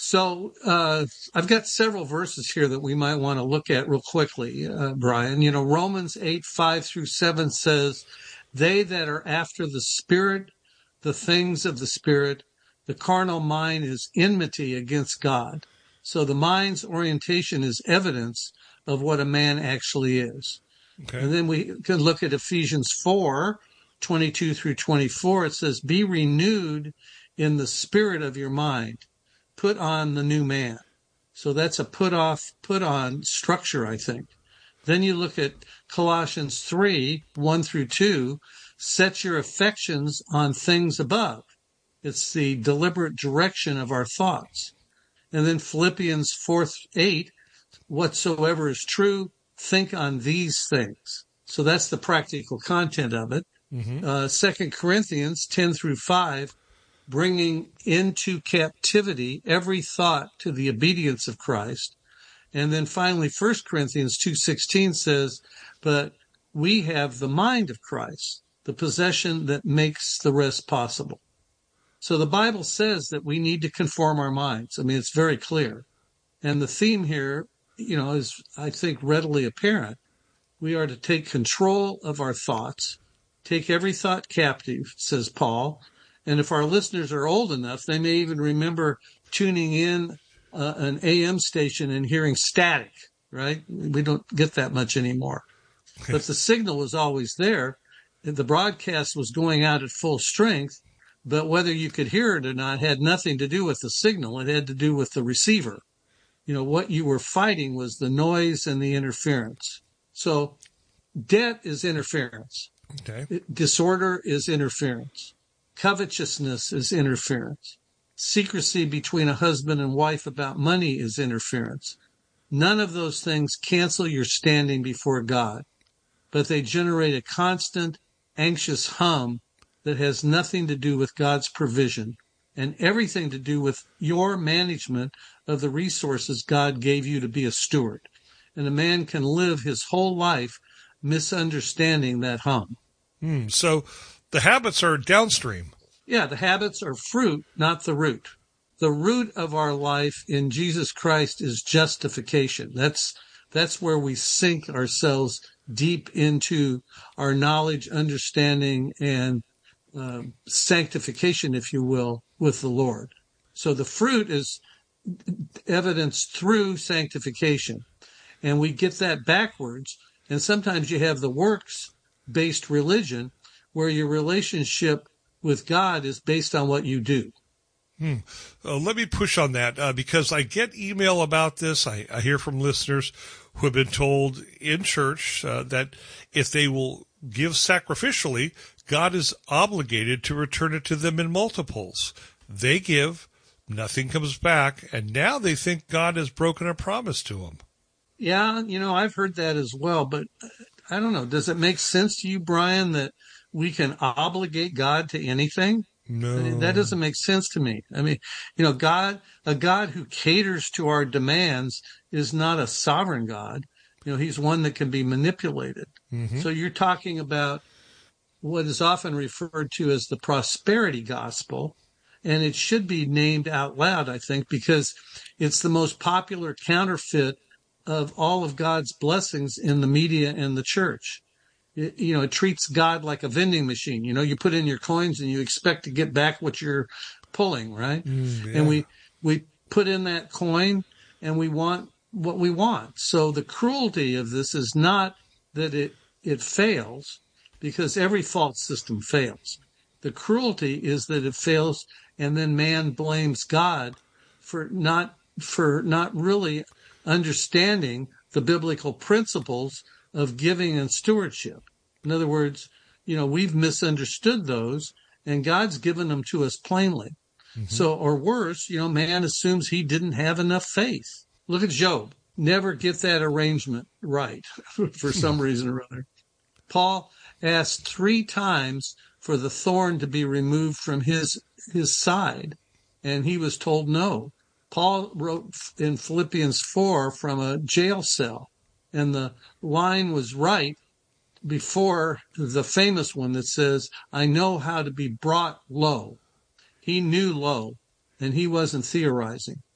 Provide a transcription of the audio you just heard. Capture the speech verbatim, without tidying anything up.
So uh, I've got several verses here that we might want to look at real quickly, uh, Brian. You know, Romans eight, five through seven says, they that are after the Spirit, the things of the Spirit, the carnal mind is enmity against God. So the mind's orientation is evidence of what a man actually is. Okay. And then we can look at Ephesians four, twenty-two through twenty-four. It says, be renewed in the spirit of your mind. Put on the new man. So that's a put off, put on structure, I think. Then you look at Colossians three, one through two. Set your affections on things above. It's the deliberate direction of our thoughts. And then Philippians four, eight, whatsoever is true, think on these things. So that's the practical content of it. Mm-hmm. Uh, Second Corinthians ten through five, bringing into captivity every thought to the obedience of Christ. And then finally, First Corinthians two sixteen says, but we have the mind of Christ, the possession that makes the rest possible. So the Bible says that we need to conform our minds. I mean, it's very clear. And the theme here, you know, is, I think, readily apparent. We are to take control of our thoughts, take every thought captive, says Paul. And if our listeners are old enough, they may even remember tuning in uh, an A M station and hearing static, right? We don't get that much anymore. But the signal was always there. The broadcast was going out at full strength, but whether you could hear it or not had nothing to do with the signal. It had to do with the receiver. You know, what you were fighting was the noise and the interference. So debt is interference. Okay. Disorder is interference. Covetousness is interference. Secrecy between a husband and wife about money is interference. None of those things cancel your standing before God, but they generate a constant, anxious hum that has nothing to do with God's provision and everything to do with your management of the resources God gave you to be a steward. And a man can live his whole life misunderstanding that hum. Mm, so the habits are downstream. Yeah, the habits are fruit, not the root. The root of our life in Jesus Christ is justification. That's that's where we sink ourselves deep into our knowledge, understanding, and uh, sanctification, if you will, with the Lord. So the fruit is evidenced through sanctification. And we get that backwards. And sometimes you have the works-based religion where your relationship with God is based on what you do. Hmm. Uh, let me push on that uh, because I get email about this. I, I hear from listeners who have been told in church uh, that if they will give sacrificially, God is obligated to return it to them in multiples. They give, nothing comes back, and now they think God has broken a promise to them. Yeah, you know, I've heard that as well, but I don't know. Does it make sense to you, Brian, that we can obligate God to anything? No. I mean, that doesn't make sense to me. I mean, you know, God, a God who caters to our demands is not a sovereign God. You know, he's one that can be manipulated. Mm-hmm. So you're talking about what is often referred to as the prosperity gospel, and it should be named out loud, I think, because it's the most popular counterfeit of all of God's blessings in the media and the church. It, you know, it treats God like a vending machine. You know, you put in your coins and you expect to get back what you're pulling, right? Mm, yeah. And we, we put in that coin and we want what we want. So the cruelty of this is not that it, it fails, because every fault system fails. The cruelty is that it fails and then man blames God for not, for not really understanding the biblical principles of giving and stewardship. In other words, you know, we've misunderstood those and God's given them to us plainly. Mm-hmm. So, or worse, you know, man assumes he didn't have enough faith. Look at Job. Never get that arrangement right for some reason or other. Paul asked three times for the thorn to be removed from his, his side, and he was told no. Paul wrote in Philippians four from a jail cell, and the line was right before the famous one that says, I know how to be brought low. He knew low, and he wasn't theorizing.